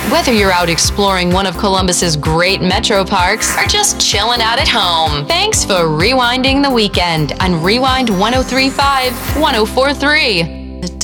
Whether you're out exploring one of Columbus's great metro parks or just chilling out at home, thanks for rewinding the weekend on Rewind 1035 1043.